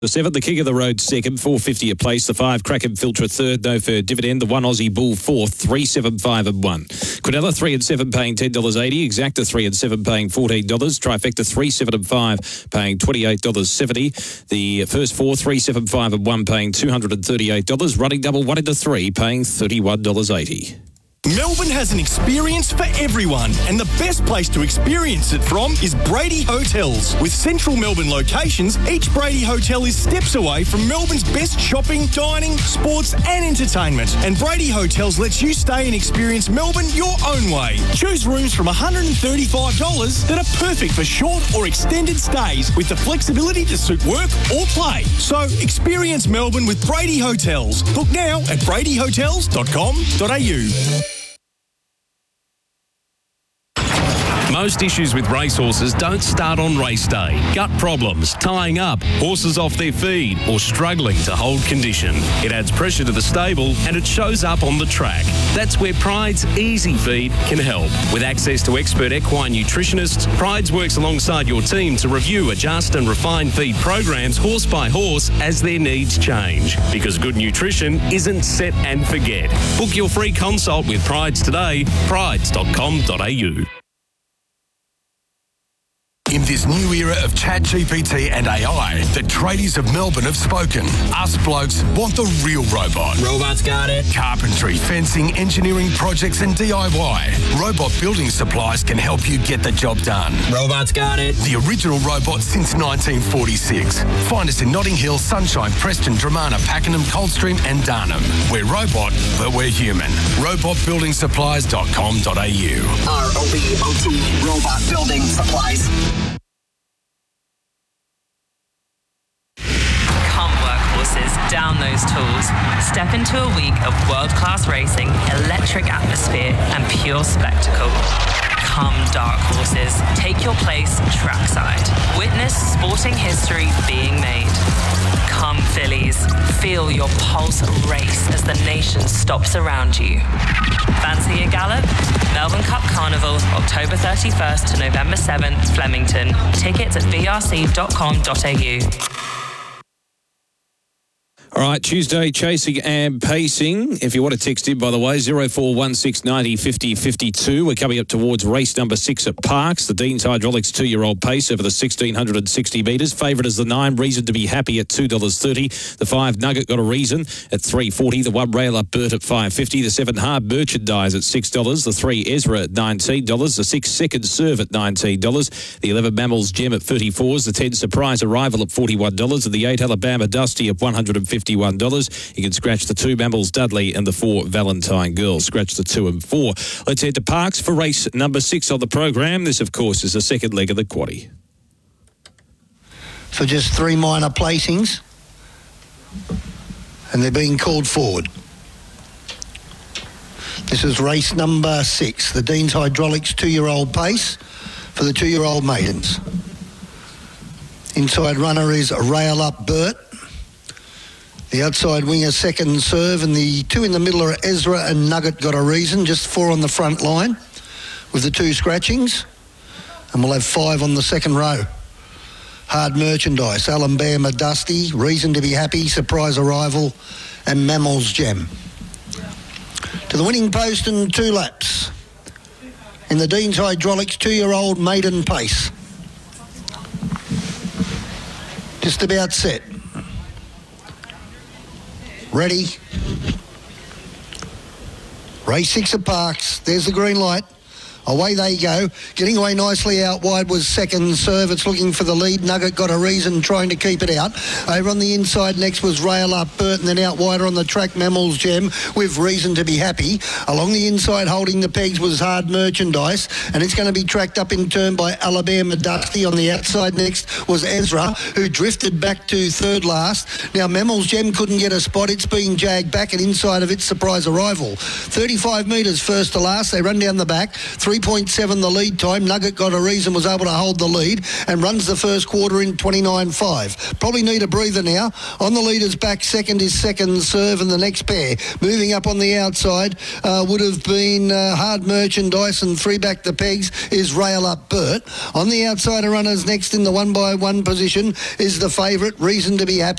The 7, the King of the Road second, $4.50 a place. The 5, Kraken Filter third, no fair dividend. The 1, Aussie Bull fourth, $3.75 and 1. Quinella 3 and 7 paying $10.80. Exacta 3 and 7 paying $14. Trifecta 3, 7 and 5 paying $28.70. The first 4, 3, 7, 5 and 1 paying $238. Running double 1 into 3 paying $31.80. Melbourne has an experience for everyone, and the best place to experience it from is Brady Hotels. With central Melbourne locations, each Brady Hotel is steps away from Melbourne's best shopping, dining, sports and entertainment. And Brady Hotels lets you stay and experience Melbourne your own way. Choose rooms from $135 that are perfect for short or extended stays with the flexibility to suit work or play. So experience Melbourne with Brady Hotels. Book now at bradyhotels.com.au. Most issues with racehorses don't start on race day. Gut problems, tying up, horses off their feed, or struggling to hold condition. It adds pressure to the stable and it shows up on the track. That's where Pride's Easy Feed can help. With access to expert equine nutritionists, Pride's works alongside your team to review, adjust and refine feed programs horse by horse as their needs change. Because good nutrition isn't set and forget. Book your free consult with Pride's today, prides.com.au. In this new era of ChatGPT and AI, the tradies of Melbourne have spoken. Us blokes want the real robot. Robots got it. Carpentry, fencing, engineering projects and DIY. Robot Building Supplies can help you get the job done. Robots got it. The original robot since 1946. Find us in Notting Hill, Sunshine, Preston, Dramana, Pakenham, Coldstream and Darnham. We're robot, but we're human. Robotbuildingsupplies.com.au. ROBOT, Robot Building Supplies. Down those tools. Step into a week of world-class racing, electric atmosphere, and pure spectacle. Come, dark horses. Take your place trackside. Witness sporting history being made. Come, fillies. Feel your pulse race as the nation stops around you. Fancy a gallop? Melbourne Cup Carnival, October 31st to November 7th, Flemington. Tickets at brc.com.au. All right, Tuesday, chasing and pacing. If you want to text in, by the way, 041690 50 52. We're coming up towards race number 6 at Parks. The Dean's Hydraulics 2-year-old pace over the 1,660 metres. Favourite is the 9, Reason to be Happy at $2.30. The 5, Nugget Got a Reason at $3.40. The 1, Rail Up Bert at $5.50. The 7, Hard Merchandise at $6. The 3, Ezra at $19. The 6, Second Serve at $19. The 11, Mammals Gem at $34. The 10, Surprise Arrival at $41. And the 8, Alabama Dusty at $151. You can scratch the 2, Mammals Dudley, and the 4, Valentine Girl. Scratch the 2 and 4. Let's head to Parks for race number 6 on the program. This, of course, is the second leg of the quaddie. For just 3 minor placings, and they're being called forward. This is race number 6, the Dean's Hydraulics 2-year-old pace for the 2-year-old maidens. Inside runner is Rail Up Bert. The outside winger, Second Serve, and the 2 in the middle are Ezra and Nugget Got a Reason, just 4 on the front line with the 2 scratchings. And we'll have 5 on the second row. Hard Merchandise, Alabama Dusty, Reason to be Happy, Surprise Arrival, and Mammals Gem. To the winning post and 2 laps in the Dean's Hydraulics 2-year-old maiden pace. Just about set. Ready. Race 6 at Parks. There's the green light. Away they go. Getting away nicely out wide was Second Serve. It's looking for the lead. Nugget Got a Reason, trying to keep it out. Over on the inside next was Rail Up Bert, and then out wider on the track Mammals Gem with Reason to be Happy. Along the inside holding the pegs was Hard Merchandise, and it's going to be tracked up in turn by Alabama Dusty. On the outside next was Ezra, who drifted back to third last. Now Mammals Gem couldn't get a spot. It's being jagged back, and inside of it Surprise Arrival. 35 metres first to last. They run down the back. 3.7 the lead time. Nugget Got a Reason was able to hold the lead and runs the first quarter in 29.5. Probably need a breather now. On the leader's back, second is Second Serve, and the next pair moving up on the outside would have been Hard Merchandise, and 3 back the pegs is Rail Up Bert. On the outside of runners next in the 1x1 position is the favourite, Reason to be Happy.